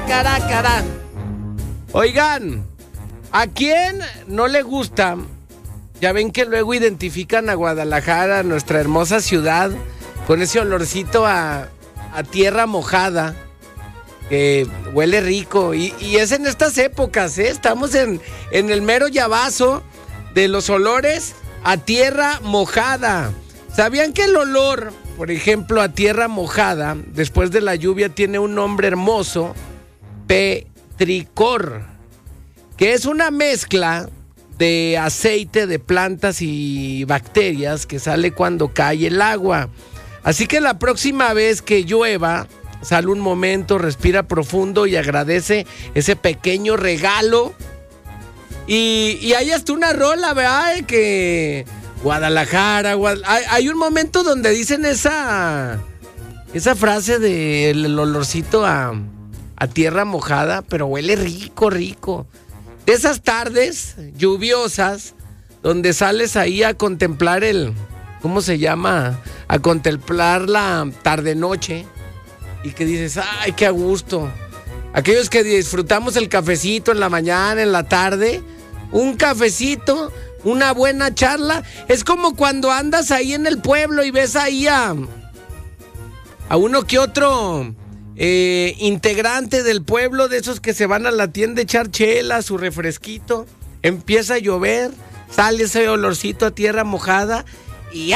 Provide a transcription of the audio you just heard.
cará. Oigan, ¿a quién no le gusta? Ya ven que luego identifican a Guadalajara, nuestra hermosa ciudad, con ese olorcito a tierra mojada, que huele rico. Y es en estas épocas, ¿eh? Estamos en el mero llavazo de los olores a tierra mojada. ¿Sabían que el olor, por ejemplo, a tierra mojada, después de la lluvia, tiene un nombre hermoso? Petricor, que es una mezcla de aceite de plantas y bacterias que sale cuando cae el agua. Así que la próxima vez que llueva, sale un momento, respira profundo y agradece ese pequeño regalo. Y hay hasta una rola, ¿verdad? Que Guadalajara, hay un momento donde dicen esa frase del olorcito a tierra mojada, pero huele rico, rico. De esas tardes lluviosas, donde sales ahí a contemplar ¿cómo se llama? A contemplar la tarde-noche. Y que dices, ¡ay, qué a gusto! Aquellos que disfrutamos el cafecito en la mañana, en la tarde, un cafecito, una buena charla. Es como cuando andas ahí en el pueblo y ves ahí a uno que otro integrante del pueblo, de esos que se van a la tienda a echar chela, su refresquito. Empieza a llover, sale ese olorcito a tierra mojada y